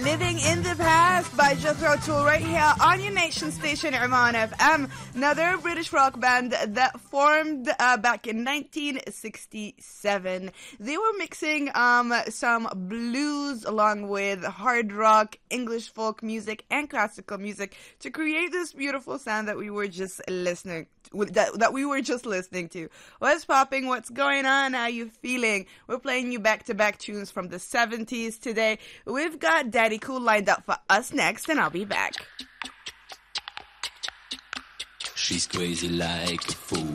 Living in the Past by Jethro Tull right here on your nation station, Oman FM. Now, they're a British rock band that formed back in 1967. They were mixing some blues along with hard rock, English folk music, and classical music to create this beautiful sound that we were just listening that we were just listening to. What's popping? What's going on? How you feeling? We're playing you back-to-back tunes from the 70s today. We've got Daddy Cool lined up for us next, and I'll be back. She's crazy like a fool.